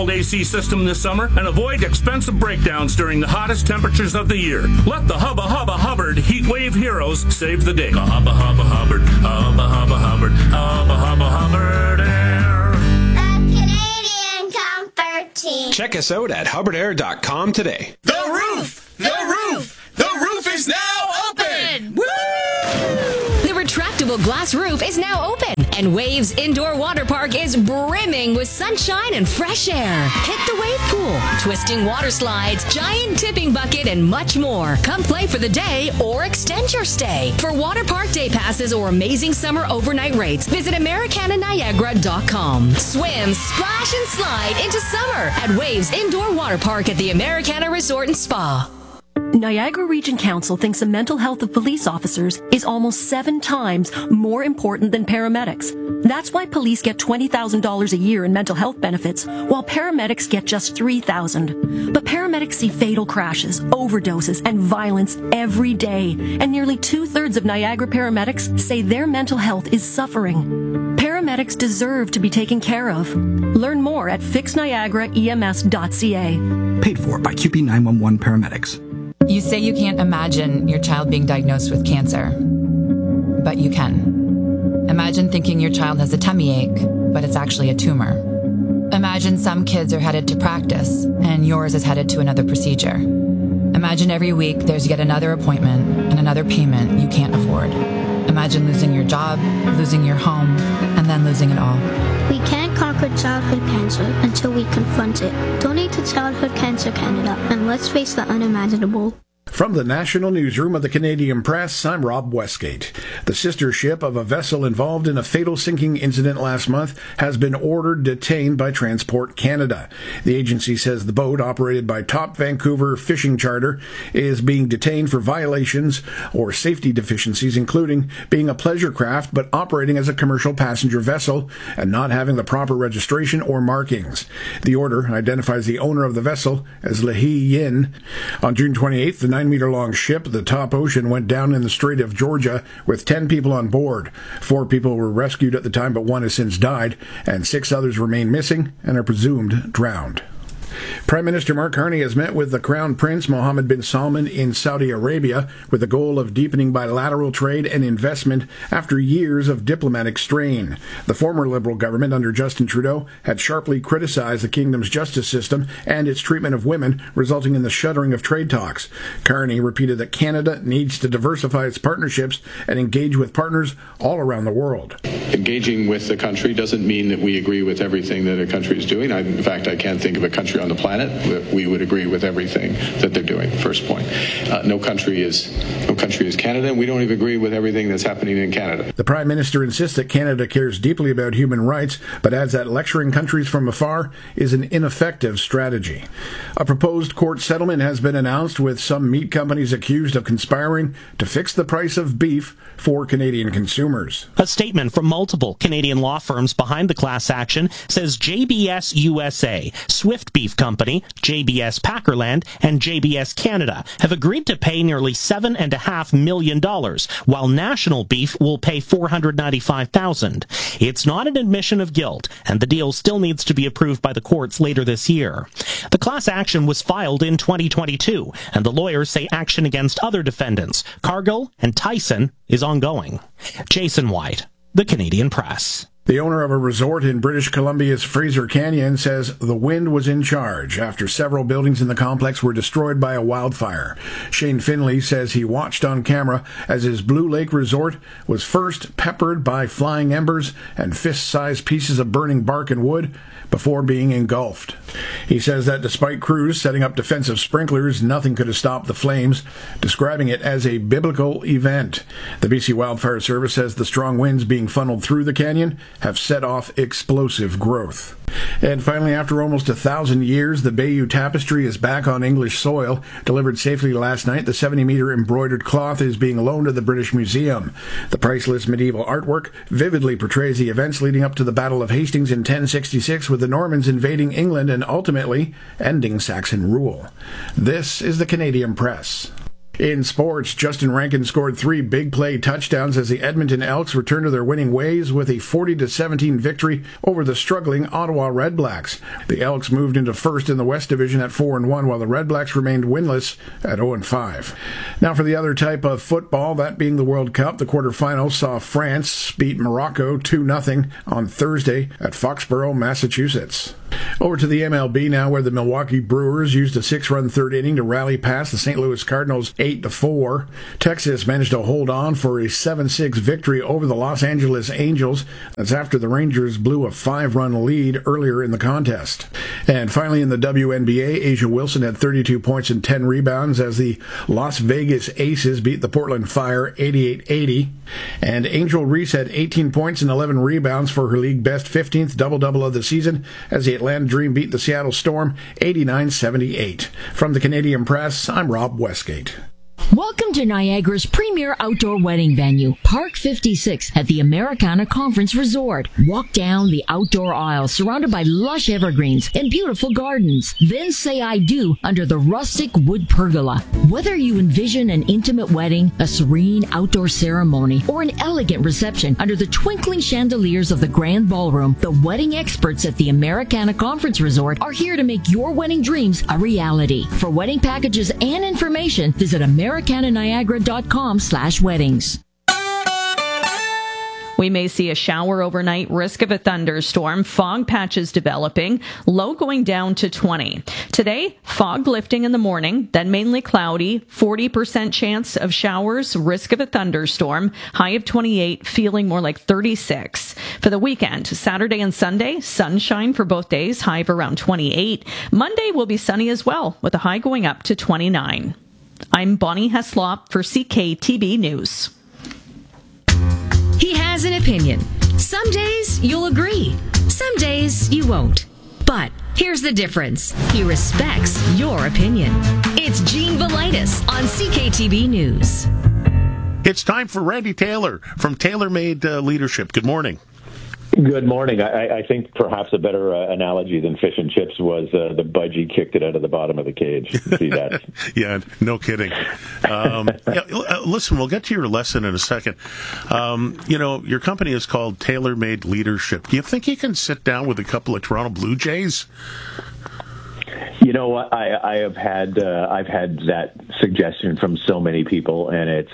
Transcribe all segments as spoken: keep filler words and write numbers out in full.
old A C system this summer and avoid expensive breakdowns during the hottest temperatures of the year. Let the Hubba Hubba Hubbard Heat Wave Heroes save the day. The Hubba Hubba Hubbard, Hubba Hubba Hubbard, Hubba Hubba Hubbard Air. The Canadian Comfort Team. Check us out at hubbard air dot com today. The roof! The roof! The roof is now open! Woo! The retractable glass roof is now open, and Waves Indoor Water Park is brimming with sunshine and fresh air. Hit the wave pool, twisting water slides, giant tipping bucket, and much more. Come play for the day or extend your stay. For water park day passes or amazing summer overnight rates, visit Americana Niagara dot com. Swim, splash, and slide into summer at Waves Indoor Water Park at the Americana Resort and Spa. Niagara Region Council thinks the mental health of police officers is almost seven times more important than paramedics. That's why police get twenty thousand dollars a year in mental health benefits, while paramedics get just three thousand dollars. But paramedics see fatal crashes, overdoses, and violence every day, and nearly two-thirds of Niagara paramedics say their mental health is suffering. Paramedics deserve to be taken care of. Learn more at fix niagara E M S dot C A. Paid for by Q P nine one one Paramedics. You say you can't imagine your child being diagnosed with cancer, but you can. Imagine thinking your child has a tummy ache, but it's actually a tumor. Imagine some kids are headed to practice, and yours is headed to another procedure. Imagine every week there's yet another appointment and another payment you can't afford. Imagine losing your job, losing your home, and then losing it all. We can't conquer childhood cancer until we confront it. Donate to Childhood Cancer Canada, and let's face the unimaginable. From the National Newsroom of the Canadian Press, I'm Rob Westgate. The sister ship of a vessel involved in a fatal sinking incident last month has been ordered detained by Transport Canada. The agency says the boat, operated by Top Vancouver Fishing Charter, is being detained for violations or safety deficiencies, including being a pleasure craft but operating as a commercial passenger vessel and not having the proper registration or markings. The order identifies the owner of the vessel as Lehi Yin. On June twenty-eighth, the nine-meter-long ship, the Top Ocean, went down in the Strait of Georgia with ten people on board. Four people were rescued at the time, but one has since died, and six others remain missing and are presumed drowned. Prime Minister Mark Carney has met with the Crown Prince Mohammed bin Salman in Saudi Arabia with the goal of deepening bilateral trade and investment after years of diplomatic strain. The former Liberal government under Justin Trudeau had sharply criticized the kingdom's justice system and its treatment of women, resulting in the shuttering of trade talks. Carney repeated that Canada needs to diversify its partnerships and engage with partners all around the world. Engaging with the country doesn't mean that we agree with everything that a country is doing. I, in fact, I can't think of a country on the planet that we would agree with everything that they're doing. First point. Uh, no country is no country is Canada, and we don't even agree with everything that's happening in Canada. The Prime Minister insists that Canada cares deeply about human rights, but adds that lecturing countries from afar is an ineffective strategy. A proposed court settlement has been announced, with some meat companies accused of conspiring to fix the price of beef for Canadian consumers. A statement from multiple Canadian law firms behind the class action says J B S U S A, Swift Beef Company, J B S Packerland, and J B S Canada have agreed to pay nearly seven point five million dollars, while National Beef will pay four hundred ninety-five thousand dollars. It's not an admission of guilt, and the deal still needs to be approved by the courts later this year. The class action was filed in twenty twenty-two, and the lawyers say action against other defendants, Cargill and Tyson, is ongoing. Jason White, The Canadian Press. The owner of a resort in British Columbia's Fraser Canyon says the wind was in charge after several buildings in the complex were destroyed by a wildfire. Shane Finley says he watched on camera as his Blue Lake resort was first peppered by flying embers and fist-sized pieces of burning bark and wood before being engulfed. He says that despite crews setting up defensive sprinklers, nothing could have stopped the flames, describing it as a biblical event. The B C Wildfire Service says the strong winds being funneled through the canyon have set off explosive growth. And finally, after almost a thousand years, the Bayeux Tapestry is back on English soil. Delivered safely last night, the seventy-meter embroidered cloth is being loaned to the British Museum. The priceless medieval artwork vividly portrays the events leading up to the Battle of Hastings in ten sixty-six, with the Normans invading England and ultimately ending Saxon rule. This is the Canadian Press. In sports, Justin Rankin scored three big play touchdowns as the Edmonton Elks returned to their winning ways with a forty to seventeen victory over the struggling Ottawa Redblacks. The Elks moved into first in the West Division at four and one, while the Redblacks remained winless at oh and five. Now for the other type of football, that being the World Cup, the quarterfinals saw France beat Morocco two nothing on Thursday at Foxborough, Massachusetts. Over to the M L B now, where the Milwaukee Brewers used a six-run third inning to rally past the Saint Louis Cardinals eight to four. Texas managed to hold on for a seven six victory over the Los Angeles Angels. That's after the Rangers blew a five-run lead earlier in the contest. And finally in the W N B A, A'ja Wilson had thirty-two points and ten rebounds as the Las Vegas Aces beat the Portland Fire eighty-eight eighty. And Angel Reese had eighteen points and eleven rebounds for her league-best fifteenth double-double of the season as the Atlanta Dream beat the Seattle Storm eighty-nine seventy-eight. From the Canadian Press, I'm Rob Westgate. Welcome to Niagara's premier outdoor wedding venue, Park fifty-six at the Americana Conference Resort. Walk down the outdoor aisle surrounded by lush evergreens and beautiful gardens. Then say I do under the rustic wood pergola. Whether you envision an intimate wedding, a serene outdoor ceremony, or an elegant reception under the twinkling chandeliers of the grand ballroom, the wedding experts at the Americana Conference Resort are here to make your wedding dreams a reality. For wedding packages and information, visit Americana Americananiagara.com slash weddings. We may see a shower overnight, risk of a thunderstorm, fog patches developing, low going down to twenty. Today, fog lifting in the morning, then mainly cloudy, forty percent chance of showers, risk of a thunderstorm, high of twenty-eight, feeling more like thirty-six. For the weekend, Saturday and Sunday, sunshine for both days, high of around twenty-eight. Monday will be sunny as well, with a high going up to twenty-nine. I'm Bonnie Heslop for C K T B News. He has an opinion. Some days you'll agree. Some days you won't. But here's the difference. He respects your opinion. It's Gene Velitis on C K T B News. It's time for Randy Taylor from TaylorMade uh, Leadership. Good morning. Good morning. I, I think perhaps a better uh, analogy than fish and chips was uh, the budgie kicked it out of the bottom of the cage. See that? Yeah, no kidding. Um, yeah, listen, we'll get to your lesson in a second. Um, you know, your company is called TaylorMade Leadership. Do you think you can sit down with a couple of Toronto Blue Jays? You know what? I, I have had uh, I've had that suggestion from so many people, and it's.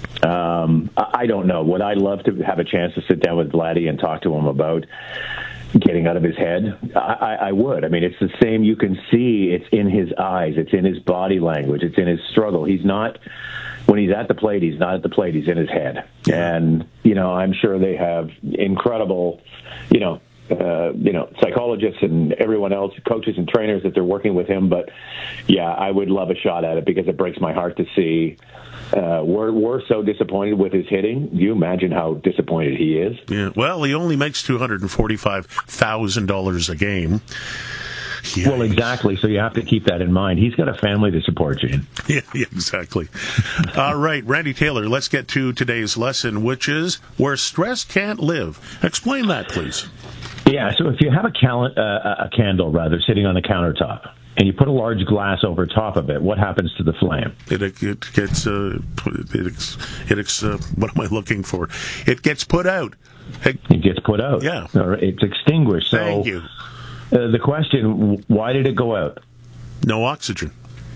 Um, I don't know. Would I love to have a chance to sit down with Vladdy and talk to him about getting out of his head? I, I, I would. I mean, it's the same. You can see it's in his eyes. It's in his body language. It's in his struggle. He's not, when he's at the plate, he's not at the plate. He's in his head. And, you know, I'm sure they have incredible, you know, Uh, you know, psychologists and everyone else, coaches and trainers that they're working with him. But yeah, I would love a shot at it because it breaks my heart to see. Uh, we're we're so disappointed with his hitting. You imagine how disappointed he is. Yeah. Well, he only makes two hundred and forty-five thousand dollars a game. Yeah. Well, exactly. So you have to keep that in mind. He's got a family to support, Gene. Yeah, yeah, exactly. All right, Randy Taylor, let's get to today's lesson, which is where stress can't live. Explain that, please. Yeah, so if you have a, cal- uh, a candle, rather, sitting on the countertop, and you put a large glass over top of it, what happens to the flame? It, it gets, uh, it, it, uh, what am I looking for? It gets put out. It, it gets put out. Yeah. Or it's extinguished. So, Thank you. Uh, the question, why did it go out? No oxygen.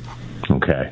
Okay.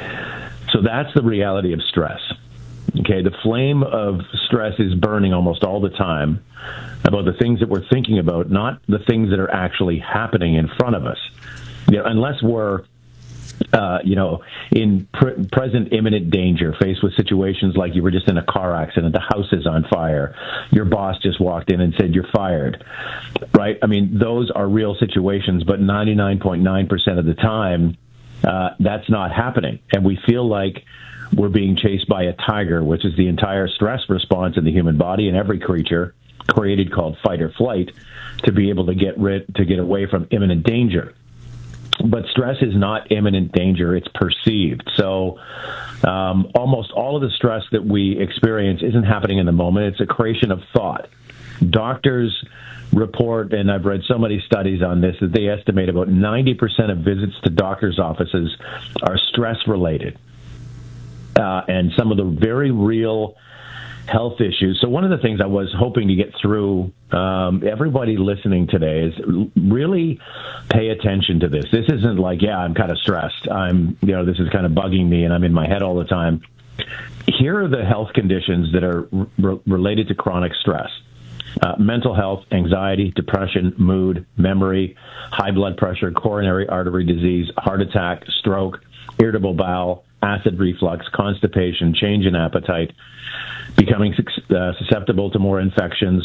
So that's the reality of stress. Okay, the flame of stress is burning almost all the time about the things that we're thinking about, not the things that are actually happening in front of us. You know, unless we're, uh, you know, in pr- present imminent danger, faced with situations like you were just in a car accident, the house is on fire, your boss just walked in and said you're fired, right? I mean, those are real situations, but ninety-nine point nine percent of the time, uh, that's not happening. And we feel like we're being chased by a tiger, which is the entire stress response in the human body and every creature created called fight or flight to be able to get rid, to get away from imminent danger. But stress is not imminent danger, it's perceived. So um, almost all of the stress that we experience isn't happening in the moment. It's a creation of thought. Doctors report, and I've read so many studies on this, that they estimate about ninety percent of visits to doctors' offices are stress-related. uh, and some of the very real health issues. So one of the things I was hoping to get through, um, everybody listening today, is really pay attention to this. This isn't like, yeah, I'm kind of stressed. I'm, you know, this is kind of bugging me and I'm in my head all the time. Here are the health conditions that are re- related to chronic stress. Uh, mental health, anxiety, depression, mood, memory, high blood pressure, coronary artery disease, heart attack, stroke, irritable bowel, acid reflux, constipation, change in appetite, becoming uh, susceptible to more infections,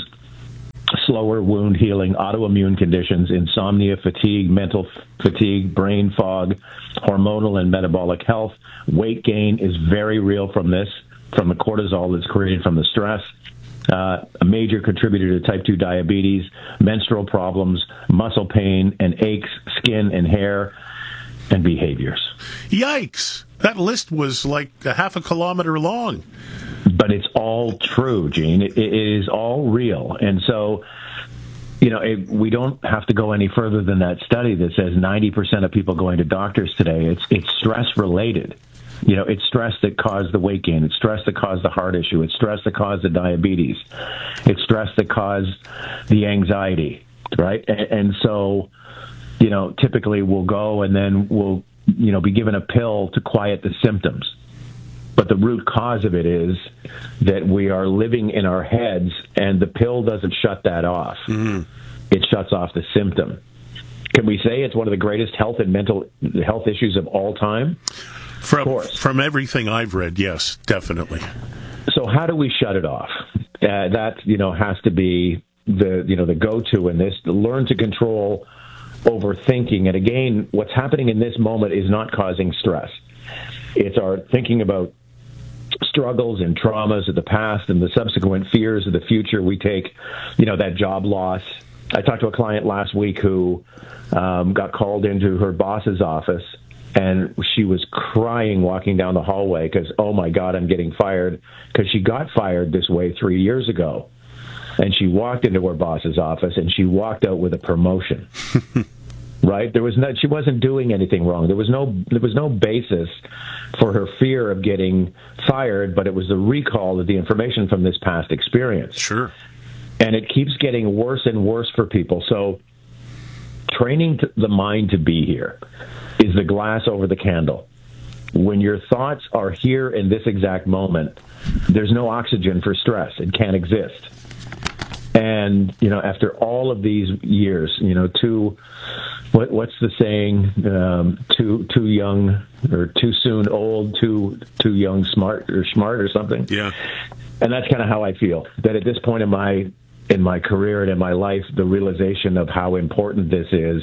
slower wound healing, autoimmune conditions, insomnia, fatigue, mental f- fatigue, brain fog, hormonal and metabolic health. Weight gain is very real from this, from the cortisol that's created from the stress. Uh, a major contributor to type two diabetes, menstrual problems, muscle pain and aches, skin and hair, and behaviors. Yikes! That list was like a half a kilometer long. But it's all true, Gene. It, it is all real. And so, you know, it, we don't have to go any further than that study that says ninety percent of people going to doctors today, it's it's stress-related. You know, it's stress that caused the weight gain. It's stress that caused the heart issue. It's stress that caused the diabetes. It's stress that caused the anxiety, right? And, and so, you know, typically we'll go and then we'll, you know, be given a pill to quiet the symptoms. But the root cause of it is that we are living in our heads, and the pill doesn't shut that off. Mm. It shuts off the symptom. Can we say it's one of the greatest health and mental health issues of all time? From, of course. From everything I've read, yes, definitely. So how do we shut it off? Uh, that, you know, has to be the, you know, the go-to in this. To learn to control overthinking. And again, what's happening in this moment is not causing stress. It's our thinking about struggles and traumas of the past and the subsequent fears of the future. We take, you know, that job loss. I talked to a client last week who um, got called into her boss's office, and she was crying walking down the hallway because, oh, my God, I'm getting fired, because she got fired this way three years ago. And she walked into her boss's office, and she walked out with a promotion. Right? There was no, she wasn't doing anything wrong. There was no, there was no basis for her fear of getting fired, but it was the recall of the information from this past experience. Sure. And it keeps getting worse and worse for people. So training to the mind to be here is the glass over the candle. When your thoughts are here in this exact moment, there's no oxygen for stress. It can't exist. And, you know, after all of these years, you know, too, what, what's the saying? Um, too, too young or too soon old, too, too young smart or smart or something. Yeah. And that's kind of how I feel, that at this point in my, in my career and in my life, the realization of how important this is,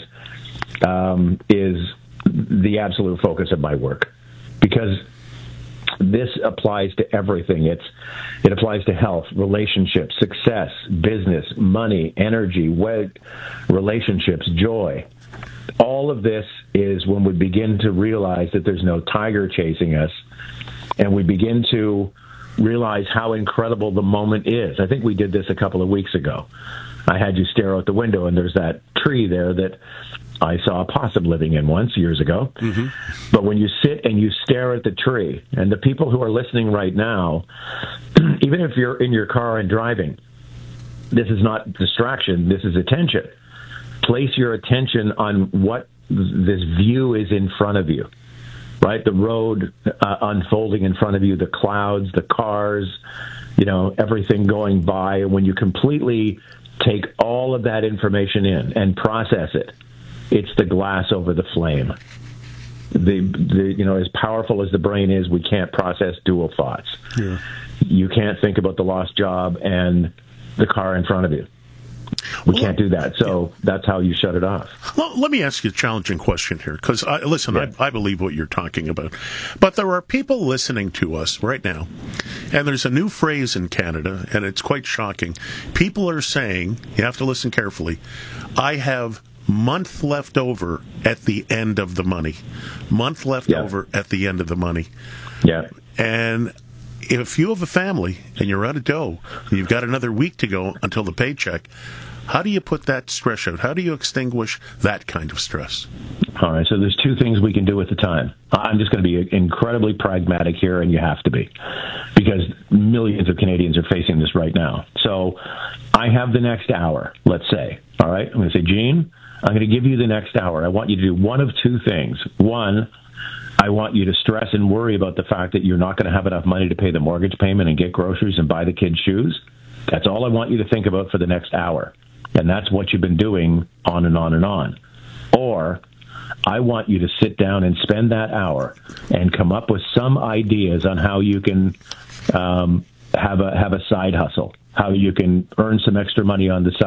um, is the absolute focus of my work, because this applies to everything. It's, it applies to health, relationships, success, business, money, energy, wed- relationships, joy. All of this is when we begin to realize that there's no tiger chasing us, and we begin to realize how incredible the moment is. I think we did this a couple of weeks ago. I had you stare out the window, and there's that tree there that I saw a possum living in once years ago. Mm-hmm. But when you sit and you stare at the tree, and the people who are listening right now, even if you're in your car and driving, this is not distraction, this is attention. Place your attention on what this view is in front of you, right? The road uh, unfolding in front of you, the clouds, the cars, you know, everything going by. And when you completely take all of that information in and process it, it's the glass over the flame. The, the you know, as powerful as the brain is, we can't process dual thoughts. Yeah. You can't think about the lost job and the car in front of you. We well, can't do that. So yeah. That's how you shut it off. Well, let me ask you a challenging question here, because, listen, yeah. I, I believe what you're talking about. But there are people listening to us right now, and there's a new phrase in Canada, and it's quite shocking. People are saying, you have to listen carefully, I have month left over at the end of the money. Month left yeah. over at the end of the money. Yeah. And if you have a family and you're out of dough, and you've got another week to go until the paycheck, How do you put that stress out? How do you extinguish that kind of stress? All right, so there's two things we can do at the time. I'm just going to be incredibly pragmatic here, and you have to be, because millions of Canadians are facing this right now. So I have the next hour, let's say. All right, I'm going to say, Gene, I'm going to give you the next hour. I want you to do one of two things. One, I want you to stress and worry about the fact that you're not going to have enough money to pay the mortgage payment and get groceries and buy the kids shoes. That's all I want you to think about for the next hour. And that's what you've been doing on and on and on. Or I want you to sit down and spend that hour and come up with some ideas on how you can um, have a have a side hustle, how you can earn some extra money on the side.